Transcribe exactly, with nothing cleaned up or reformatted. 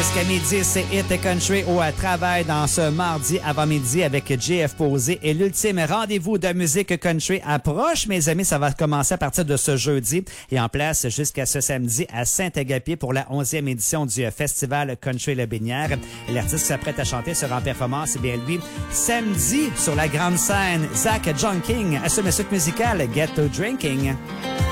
Jusqu'à midi, c'est Hit Country au travail dans ce mardi avant-midi avec J F Posé. Et l'ultime rendez-vous de musique country approche, mes amis. Ça va commencer à partir de ce jeudi et en place jusqu'à ce samedi à Saint-Agapier pour la onzième édition du Festival Country Le Binière. Et l'artiste qui s'apprête à chanter sera en performance, eh bien lui, samedi sur la grande scène. Zach John King assume le suite musical Get to Drinking.